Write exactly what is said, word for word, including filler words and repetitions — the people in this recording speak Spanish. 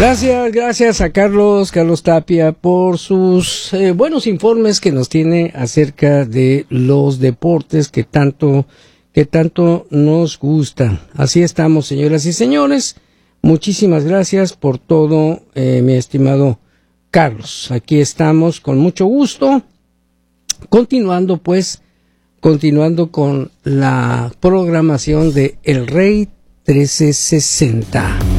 Gracias, gracias a Carlos, Carlos Tapia, por sus eh, buenos informes que nos tiene acerca de los deportes que tanto, que tanto nos gustan. Así estamos, señoras y señores. Muchísimas gracias por todo, eh, mi estimado Carlos. Aquí estamos con mucho gusto, continuando pues, continuando con la programación de El Rey trece sesenta.